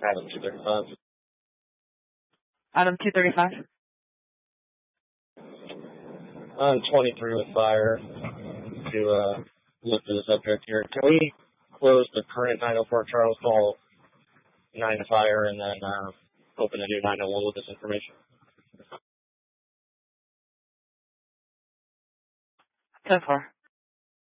Adam 235. Adam 235. I'm 23 with fire to look for the subject here. Can we close the current 904 Charles call 9 to fire and then open a new 901 with this information? 10-4.